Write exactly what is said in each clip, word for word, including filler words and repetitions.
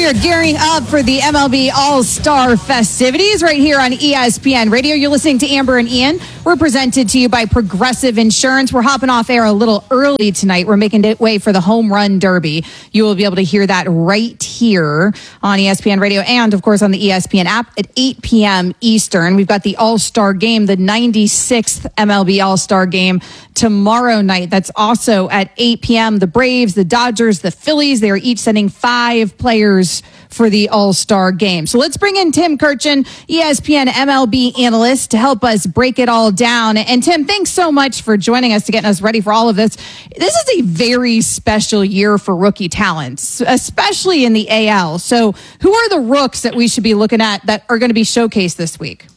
We are gearing up for the M L B All-Star festivities right here on E S P N Radio. You're listening to Amber and Ian. We're presented to you by Progressive Insurance. We're hopping off air a little early tonight. We're making way for the Home Run Derby. You will be able to hear that right here on E S P N Radio and, of course, on the E S P N app at eight p.m. Eastern. We've got the All-Star Game, the ninety-sixth M L B All-Star Game tomorrow night. That's also at eight p.m. The Braves, the Dodgers, the Phillies, they are each sending five players for the All-Star Game. So let's bring in Tim Kurkjian, E S P N M L B analyst, to help us break it all down. And Tim, thanks so much for joining us to get us ready for all of this. This is a very special year for rookie talents, especially in the A L. So who are the rooks that we should be looking at that are going to be showcased this week?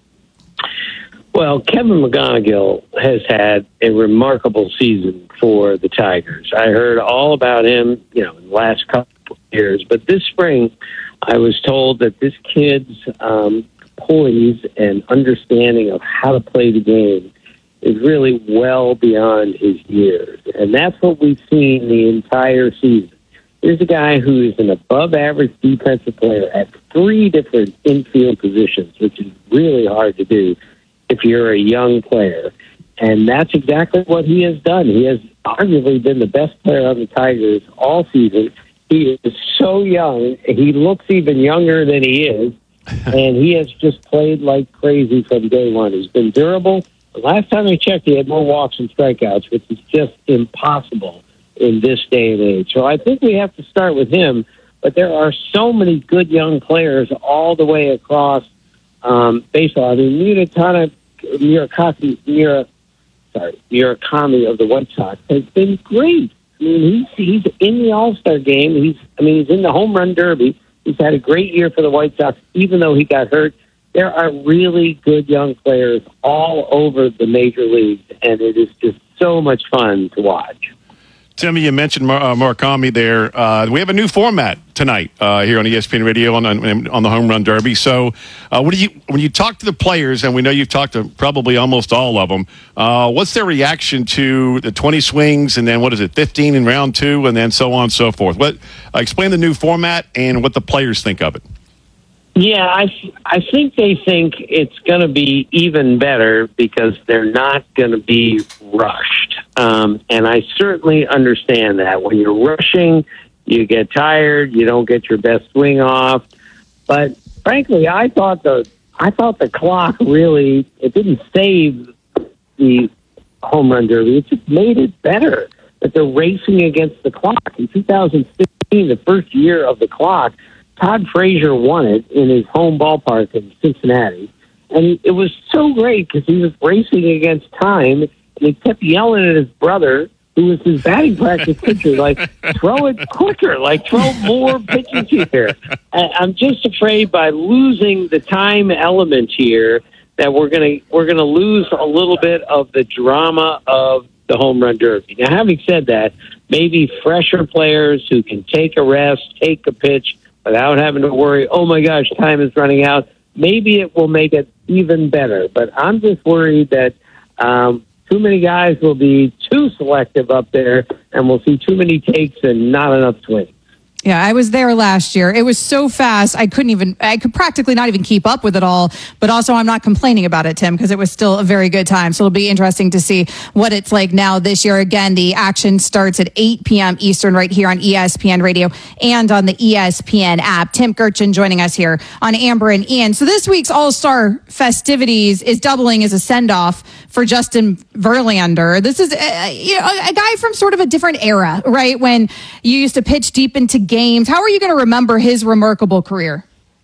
Well, Kevin McGonigal has had a remarkable season for the Tigers. I heard all about him, you know, in the last couple of years. But this spring, I was told that this kid's um, poise and understanding of how to play the game is really well beyond his years. And that's what we've seen the entire season. Here's a guy who is an above-average defensive player at three different infield positions, which is really hard to do if you're a young player. And that's exactly what he has done. He has arguably been the best player on the Tigers all season. He is so young. He looks even younger than he is. And he has just played like crazy from day one. He's been durable. The last time I checked, he had more walks and strikeouts, which is just impossible in this day and age. So I think we have to start with him. But there are so many good young players all the way across um, baseball. I mean, Muratana, Murakami, Mura, sorry, Murakami of the White Sox has been great. I mean, he's he's in the All-Star game. He's I mean, he's in the Home Run Derby. He's had a great year for the White Sox, even though he got hurt. There are really good young players all over the major leagues, and it is just so much fun to watch. Timmy, you mentioned Mar- uh, Murakami there. Uh, we have a new format tonight uh, here on E S P N Radio on, on, on the Home Run Derby. So, uh, what do you when you talk to the players, and we know you've talked to probably almost all of them, uh, what's their reaction to the twenty swings, and then what is it, fifteen in round two, and then so on and so forth? What uh, explain the new format and what the players think of it. Yeah, I, I think they think it's going to be even better because they're not going to be rushed. Um, and I certainly understand that. When you're rushing, you get tired, you don't get your best swing off. But frankly, I thought the I thought the clock really, it didn't save the Home Run Derby. It just made it better that they're racing against the clock. In two thousand fifteen, the first year of the clock, Todd Frazier won it in his home ballpark in Cincinnati. And it was so great because he was racing against time, and he kept yelling at his brother, who was his batting practice pitcher, like, throw it quicker, like, throw more pitches here. I'm just afraid by losing the time element here that we're going to we're gonna lose a little bit of the drama of the Home Run Derby. Now, having said that, maybe fresher players who can take a rest, take a pitch, without having to worry, oh, my gosh, time is running out. Maybe it will make it even better. But I'm just worried that um, too many guys will be too selective up there, and we'll see too many takes and not enough swings. Yeah, I was there last year. It was so fast. I couldn't even, I could practically not even keep up with it all. But also, I'm not complaining about it, Tim, because it was still a very good time. So it'll be interesting to see what it's like now this year. Again, the action starts at eight p.m. Eastern right here on E S P N Radio and on the E S P N app. Tim Kurkjian joining us here on Amber and Ian. So this week's All-Star festivities is doubling as a send-off for Justin Verlander. This is a, you know, a guy from sort of a different era, right? When you used to pitch deep into games. How are you going to remember his remarkable career?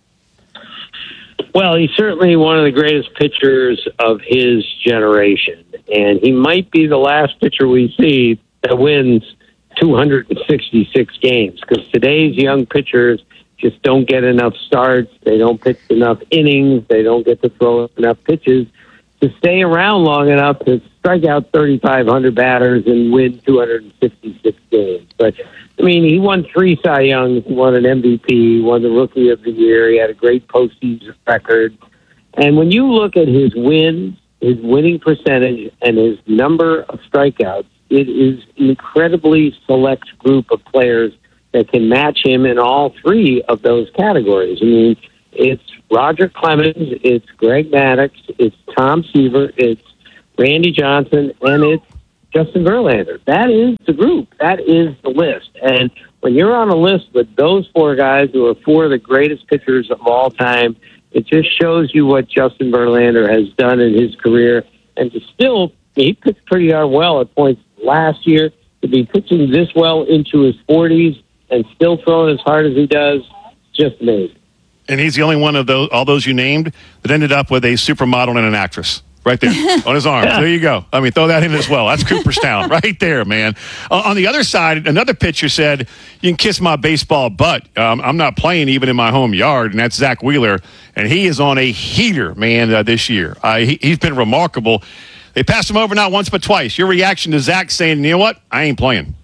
Well, he's certainly one of the greatest pitchers of his generation, and he might be the last pitcher we see that wins two hundred sixty-six games, because today's young pitchers just don't get enough starts, they don't pitch enough innings, they don't get to throw enough pitches to stay around long enough to strike out thirty-five hundred batters and win two hundred sixty-six games. But, I mean, he won three Cy Youngs, he won an M V P, he won the Rookie of the Year, he had a great postseason record. And when you look at his wins, his winning percentage, and his number of strikeouts, it is an incredibly select group of players that can match him in all three of those categories. I mean, it's Roger Clemens, it's Greg Maddux, it's Tom Seaver, it's Randy Johnson, and it's Justin Verlander. That is the group. That is the list. And when you're on a list with those four guys who are four of the greatest pitchers of all time, it just shows you what Justin Verlander has done in his career. And to still, he pitched pretty darn well at points last year. To be pitching this well into his forties and still throwing as hard as he does, just amazing. And he's the only one of those, all those you named, that ended up with a supermodel and an actress. Right there on his arm. There you go. I mean, throw that in as well. That's Cooperstown right there, man. Uh, on the other side, another pitcher said, you can kiss my baseball butt. Um, I'm not playing even in my home yard, and that's Zach Wheeler. And he is on a heater, man, uh, this year. Uh, he, he's been remarkable. They passed him over not once but twice. Your reaction to Zach saying, you know what, I ain't playing?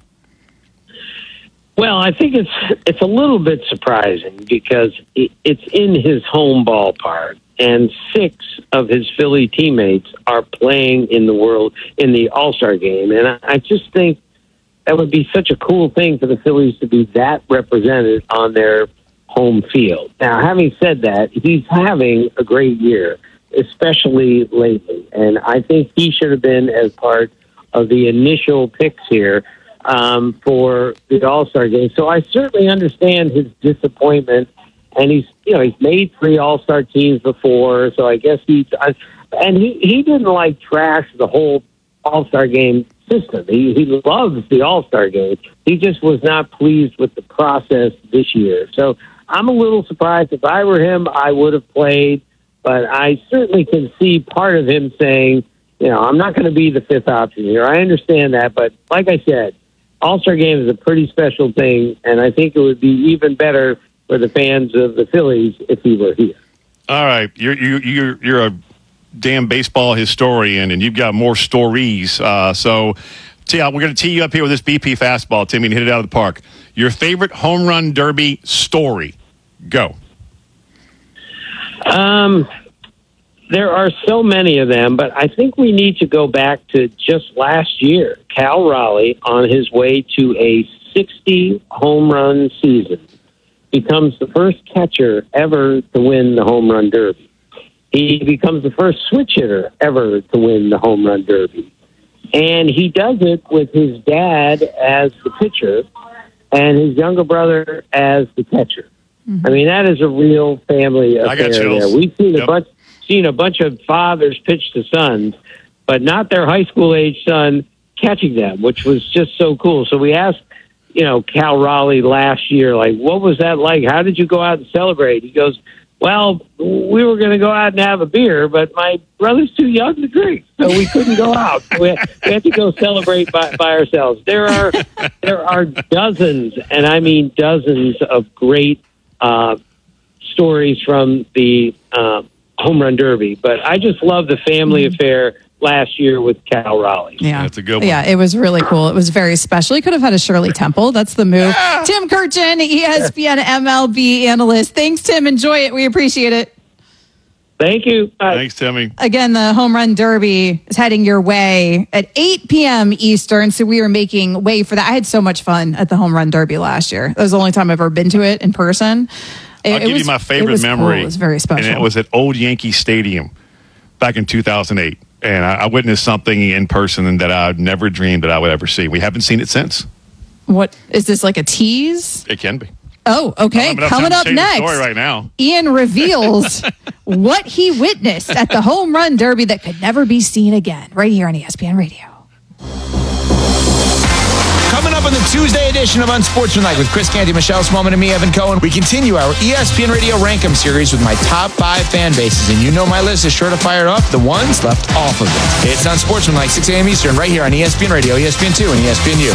Well, I think it's it's a little bit surprising because it, it's in his home ballpark. And six of his Philly teammates are playing in the world in the All-Star game. And I, I just think that would be such a cool thing for the Phillies to be that represented on their home field. Now, having said that, he's having a great year, especially lately. And I think he should have been as part of the initial picks here um, for the All-Star game. So I certainly understand his disappointment. And he's, you know, he's made three All-Star teams before, so I guess he's, and he, he didn't like trash the whole All-Star game system. He, he loves the All-Star game. He just was not pleased with the process this year. So I'm a little surprised. If I were him, I would have played, but I certainly can see part of him saying, you know, I'm not going to be the fifth option here. I understand that, but like I said, All-Star game is a pretty special thing, and I think it would be even better for the fans of the Phillies if he were here. All right, you're you're you're, you're a damn baseball historian, and you've got more stories. Uh, so, T, we're going to tee you up here with this B P fastball, Timmy, and hit it out of the park. Your favorite home run derby story? Go. Um, there are so many of them, but I think we need to go back to just last year. Cal Raleigh, on his way to a sixty home run season, becomes the first catcher ever to win the home run derby. He becomes the first switch hitter ever to win the home run derby. And he does it with his dad as the pitcher and his younger brother as the catcher. Mm-hmm. I mean, that is a real family affair. I got chills. There. We've seen, yep. a bunch, seen a bunch of fathers pitch to sons, but not their high school age son catching them, which was just so cool. So we asked, you know, Cal Raleigh last year, like, what was that like? How did you go out and celebrate? He goes, well, we were going to go out and have a beer, but my brother's too young to drink, so we couldn't go out. We had, we had to go celebrate by, by ourselves. There are there are dozens, and I mean dozens, of great uh, stories from the uh, home run derby. But I just love the family mm-hmm. affair last year with Cal Raleigh. Yeah, that's a good one. Yeah, it was really cool. It was very special. He could have had a Shirley Temple. That's the move. Yeah. Tim Kurkjian, E S P N M L B analyst. Thanks, Tim. Enjoy it. We appreciate it. Thank you. Bye. Thanks, Timmy. Again, the home run derby is heading your way at eight p.m. Eastern, so we are making way for that. I had so much fun at the home run derby last year. That was the only time I've ever been to it in person. It, I'll give was, you my favorite it was memory. Cool. It was very special. And it was at Old Yankee Stadium back in two thousand eight. And I, I witnessed something in person that I'd never dreamed that I would ever see. We haven't seen it since. What is this, like a tease? It can be. Oh, okay. Coming up next, story right now. Ian reveals what he witnessed at the home run derby that could never be seen again, right here on E S P N Radio. Coming up on the Tuesday edition of Unsportsmanlike with Chris Canty, Michelle Smallman, and me, Evan Cohen, we continue our E S P N Radio Rankem series with my top five fan bases. And you know my list is sure to fire up the ones left off of it. It's Unsportsmanlike, six a.m. Eastern, right here on E S P N Radio, E S P N two, and E S P N U.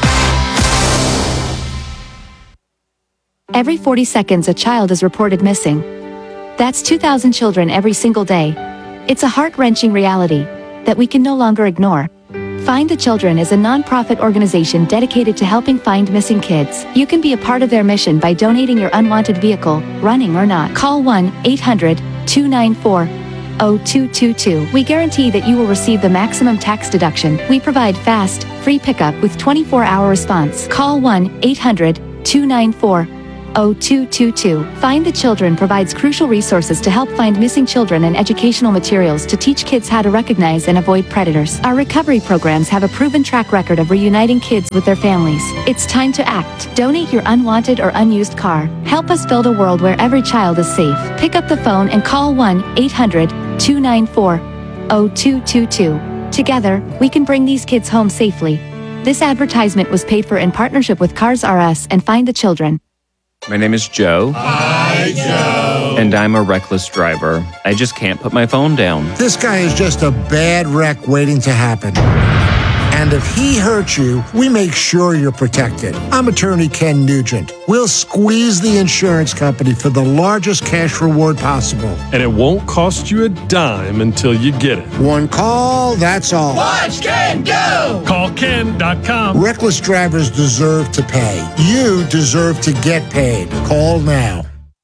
Every forty seconds, a child is reported missing. That's two thousand children every single day. It's a heart-wrenching reality that we can no longer ignore. Find the Children is a non-profit organization dedicated to helping find missing kids. You can be a part of their mission by donating your unwanted vehicle, running or not. Call one eight hundred two nine four zero two two two. We guarantee that you will receive the maximum tax deduction. We provide fast, free pickup with twenty-four hour response. Call one eight hundred two nine four, zero two two two. Find the Children provides crucial resources to help find missing children and educational materials to teach kids how to recognize and avoid predators. Our recovery programs have a proven track record of reuniting kids with their families. It's time to act. Donate your unwanted or unused car. Help us build a world where every child is safe. Pick up the phone and call one eight hundred, two nine four, zero two two two. Together, we can bring these kids home safely. This advertisement was paid for in partnership with Cars R Us and Find the Children. My name is Joe. Hi, Joe. And I'm a reckless driver. I just can't put my phone down. This guy is just a bad wreck waiting to happen. And if he hurts you, we make sure you're protected. I'm attorney Ken Nugent. We'll squeeze the insurance company for the largest cash reward possible. And it won't cost you a dime until you get it. One call, that's all. Watch Ken go! Call Ken dot com. Reckless drivers deserve to pay. You deserve to get paid. Call now.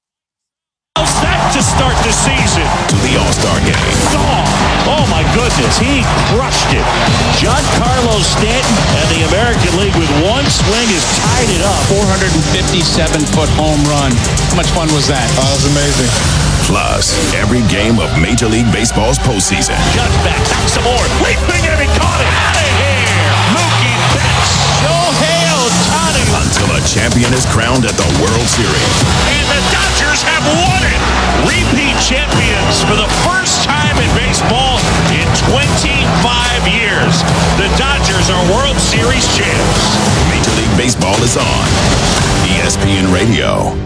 Set to start the season. To the All-Star game. Oh, oh my goodness, he crushed it. Giancarlo Stanton and the American League with one swing has tied it up. four hundred fifty-seven foot home run. How much fun was that? Oh, it was amazing. Plus, every game of Major League Baseball's postseason. Judge back, back some more. Leaping and he caught it. Out of here. Mookie Betts. Shohei Ohtani. Until a champion is crowned at the World Series. And the Dodgers have won it. Repeat champions for the first time in baseball in twenty-five years. The Dodgers are World Series champs. Major League Baseball is on E S P N Radio.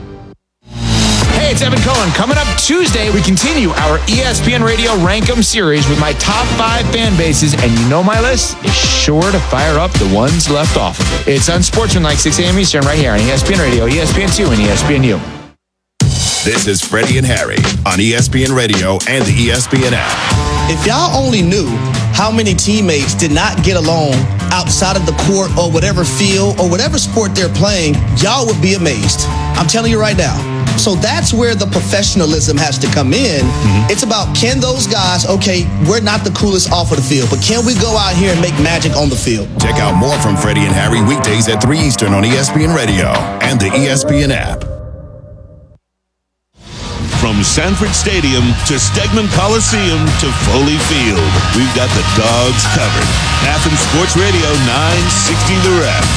Hey, it's Evan Cohen. Coming up Tuesday, we continue our E S P N Radio Rankem series with my top five fan bases, and you know my list is sure to fire up the ones left off of it. It's Unsportsmanlike, six a.m. Eastern, right here on E S P N Radio, E S P N two, and E S P N U. This is Freddie and Harry on E S P N Radio and the E S P N app. If y'all only knew how many teammates did not get along outside of the court or whatever field or whatever sport they're playing, y'all would be amazed. I'm telling you right now. So that's where the professionalism has to come in. Mm-hmm. It's about, can those guys, okay, we're not the coolest off of the field, but can we go out here and make magic on the field? Check out more from Freddie and Harry weekdays at three Eastern on E S P N Radio and the E S P N app. From Sanford Stadium to Stegman Coliseum to Foley Field, we've got the Dogs covered. Athens Sports Radio nine sixty The Ref.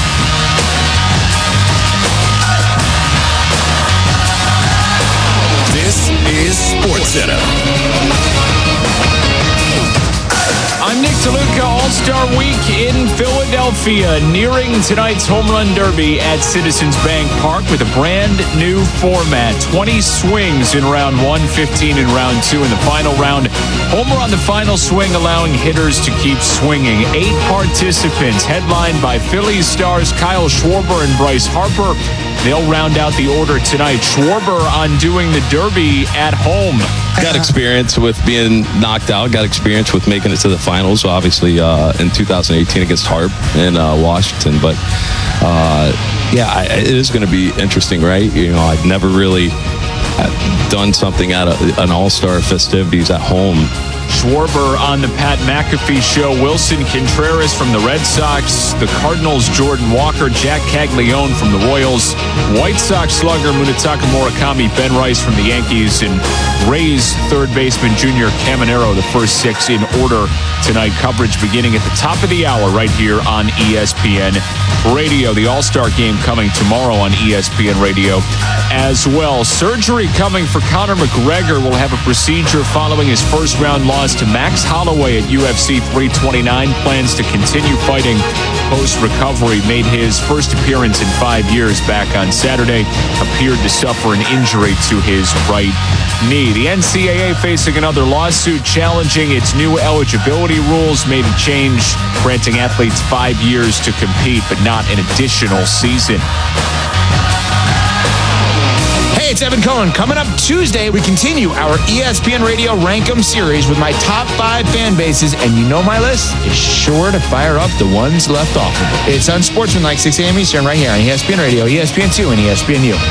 This is SportsCenter. I'm Nick DeLuca. All-Star Week in Philadelphia, nearing tonight's Home Run Derby at Citizens Bank Park with a brand new format. twenty swings in round one, fifteen in round two. In the final round, homer on the final swing, allowing hitters to keep swinging. Eight participants, headlined by Phillies stars Kyle Schwarber and Bryce Harper. They'll round out the order tonight. Schwarber on doing the Derby at home. Got experience with being knocked out. Got experience with making it to the finals. Obviously, uh, in two thousand eighteen against Harp in uh, Washington. But uh, yeah, I, it is going to be interesting, right? You know, I've never really done something at a, an All-Star festivities at home. Schwarber on the Pat McAfee Show. Wilson Contreras from the Red Sox. The Cardinals' Jordan Walker. Jack Caglione from the Royals. White Sox slugger Munetaka Murakami. Ben Rice from the Yankees. And Rays third baseman Junior Caminero. The first six in order tonight. Coverage beginning at the top of the hour right here on E S P N Radio. The All-Star game coming tomorrow on E S P N Radio as well. Surgery coming for Conor McGregor. Will have a procedure following his first round loss to Max Holloway at U F C three twenty-nine. Plans to continue fighting post-recovery. Made his first appearance in five years back on Saturday. Appeared to suffer an injury to his right knee. The N C double A facing another lawsuit challenging its new eligibility rules. Made a change granting athletes five years to compete, but not an additional season. Hey, it's Evan Cohen. Coming up Tuesday, we continue our E S P N Radio Rankem series with my top five fan bases, and you know my list is sure to fire up the ones left off of it. It's Unsportsmanlike, six a.m. Eastern, right here on E S P N Radio, E S P N two, and E S P N U.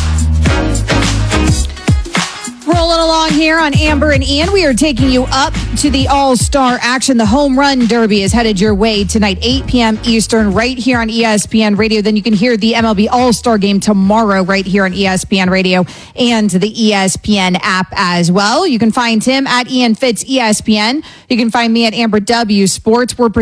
Rolling along here on Amber and Ian, we are taking you up to the All-Star action. The Home Run Derby is headed your way tonight, eight p.m. Eastern, right here on E S P N Radio. Then you can hear the M L B All-Star game tomorrow right here on E S P N Radio and the E S P N app as well. You can find him at Ian Fitz E S P N. You can find me at Amber W Sports. We're